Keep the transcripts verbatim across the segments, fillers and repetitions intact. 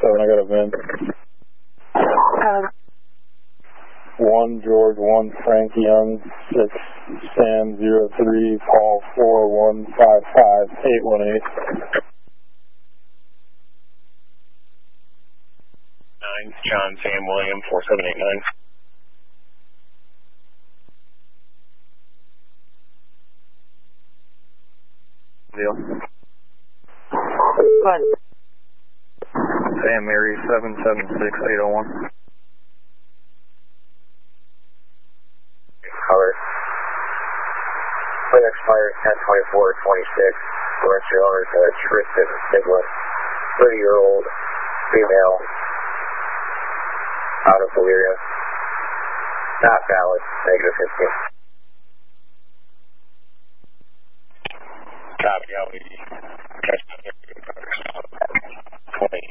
seven, I got a V I N. Um, one George, one Frank Young, six Sam zero three, Paul four one five five eight one eight. nine John Sam William four seven eight nine. Deal. One. Sam Mary seven seven six eight oh one. Color. Plate expires ten twenty-four twenty-six. Registered owner is uh, Tristan Nicholas, thirty year old female, out of Valeria. Not valid, negative fifteen. Copy, I'll be twenty.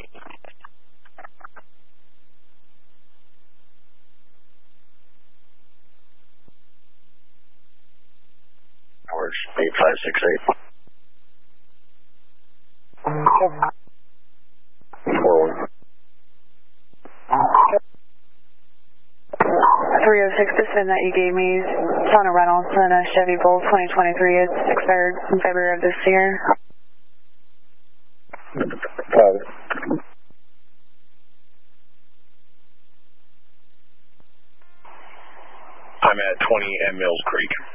Hours, eight five six eight. Four one. three oh six, this V I N that you gave me, Tona Reynolds and a Chevy Bolt twenty twenty-three. It's expired in February of this year. Got it. I'm at twenty and Mills Creek.